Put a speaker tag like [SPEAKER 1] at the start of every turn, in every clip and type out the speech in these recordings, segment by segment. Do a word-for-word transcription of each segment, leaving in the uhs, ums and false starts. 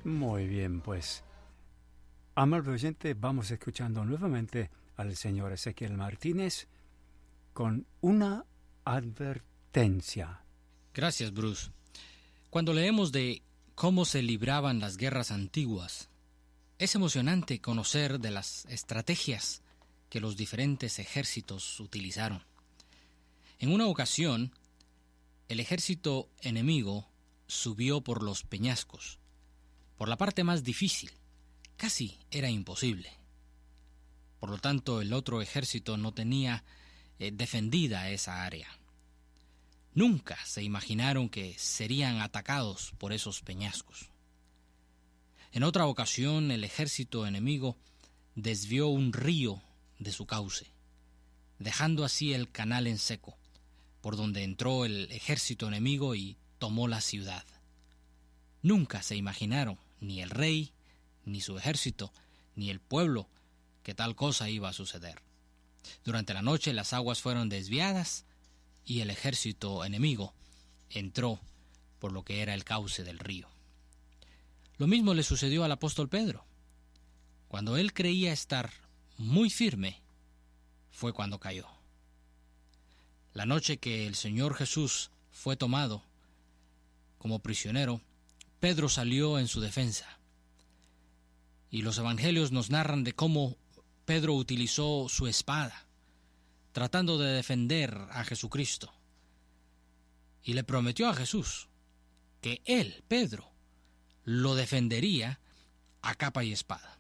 [SPEAKER 1] Muy bien, pues, amable oyente, vamos escuchando nuevamente al señor Ezequiel Martínez con una advertencia.
[SPEAKER 2] Gracias, Bruce. Cuando leemos de cómo se libraban las guerras antiguas, es emocionante conocer de las estrategias que los diferentes ejércitos utilizaron. En una ocasión, el ejército enemigo subió por los peñascos, por la parte más difícil, casi era imposible. Por lo tanto, el otro ejército no tenía eh, defendida esa área. Nunca se imaginaron que serían atacados por esos peñascos. En otra ocasión, el ejército enemigo desvió un río de su cauce, dejando así el canal en seco, por donde entró el ejército enemigo y tomó la ciudad. Nunca se imaginaron, ni el rey, ni su ejército, ni el pueblo, que tal cosa iba a suceder. Durante la noche las aguas fueron desviadas y el ejército enemigo entró por lo que era el cauce del río. Lo mismo le sucedió al apóstol Pedro. Cuando él creía estar muy firme, fue cuando cayó. La noche que el Señor Jesús fue tomado como prisionero, Pedro salió en su defensa. Y los evangelios nos narran de cómo Pedro utilizó su espada, tratando de defender a Jesucristo. Y le prometió a Jesús que él, Pedro, lo defendería a capa y espada.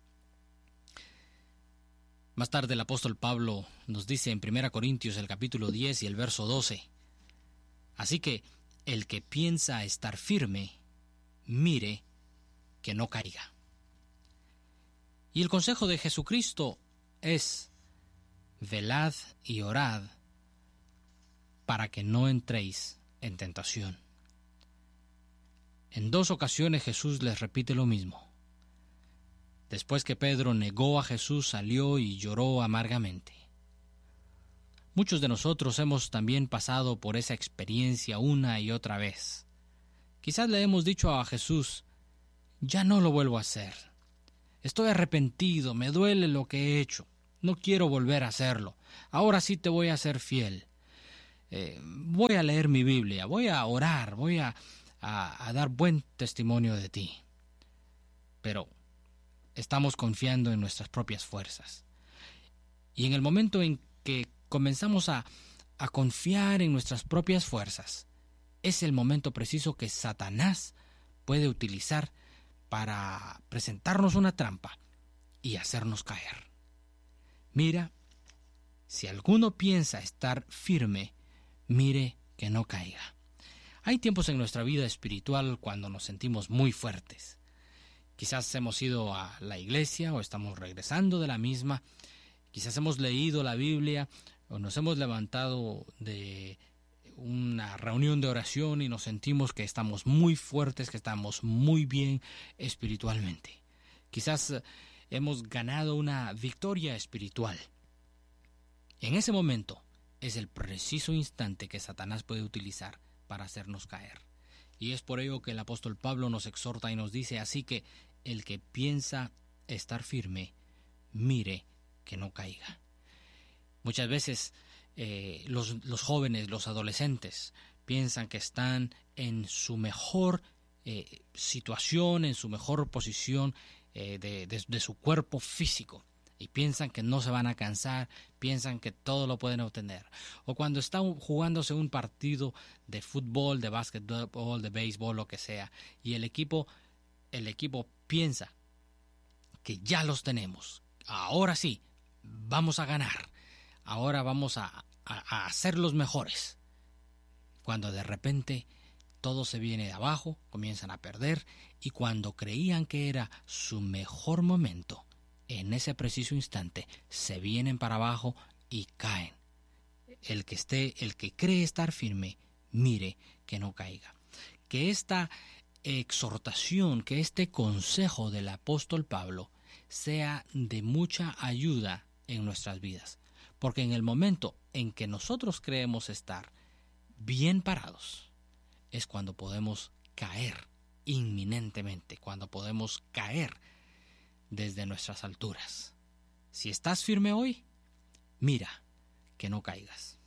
[SPEAKER 2] Más tarde el apóstol Pablo nos dice en primera Corintios el capítulo diez y el verso doce: así que el que piensa estar firme, mire que no caiga. Y el consejo de Jesucristo es: velad y orad para que no entréis en tentación. En dos ocasiones Jesús les repite lo mismo. Después que Pedro negó a Jesús, salió y lloró amargamente. Muchos de nosotros hemos también pasado por esa experiencia una y otra vez. Quizás le hemos dicho a Jesús: ya no lo vuelvo a hacer. Estoy arrepentido, me duele lo que he hecho. No quiero volver a hacerlo. Ahora sí te voy a ser fiel. Eh, voy a leer mi Biblia, voy a orar, voy a, a, a dar buen testimonio de ti. Pero estamos confiando en nuestras propias fuerzas. Y en el momento en que comenzamos a, a confiar en nuestras propias fuerzas, es el momento preciso que Satanás puede utilizar para presentarnos una trampa y hacernos caer. Mira, si alguno piensa estar firme, mire que no caiga. Hay tiempos en nuestra vida espiritual cuando nos sentimos muy fuertes. Quizás hemos ido a la iglesia o estamos regresando de la misma. Quizás hemos leído la Biblia o nos hemos levantado de una reunión de oración y nos sentimos que estamos muy fuertes, que estamos muy bien espiritualmente. Quizás hemos ganado una victoria espiritual. En ese momento es el preciso instante que Satanás puede utilizar para hacernos caer. Y es por ello que el apóstol Pablo nos exhorta y nos dice: así que el que piensa estar firme, mire que no caiga. Muchas veces eh, los, los jóvenes, los adolescentes, piensan que están en su mejor eh, situación, en su mejor posición eh, de, de, de su cuerpo físico. Y piensan que no se van a cansar, piensan que todo lo pueden obtener. O cuando están jugándose un partido de fútbol, de básquetbol, de béisbol, lo que sea, y el equipo, el equipo piensa que ya los tenemos. Ahora sí, vamos a ganar. Ahora vamos a, a, a ser los mejores. Cuando de repente todo se viene de abajo, comienzan a perder, y cuando creían que era su mejor momento, en ese preciso instante se vienen para abajo y caen. El que esté, el que cree estar firme, mire que no caiga. Que esta exhortación, que este consejo del apóstol Pablo sea de mucha ayuda en nuestras vidas, porque en el momento en que nosotros creemos estar bien parados, es cuando podemos caer inminentemente, cuando podemos caer desde nuestras alturas. Si estás firme hoy, mira que no caigas.